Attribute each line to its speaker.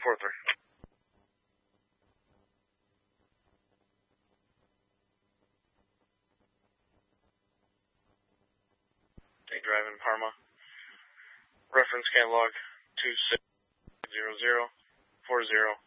Speaker 1: 43. Take drive in Parma. Reference catalog 260040.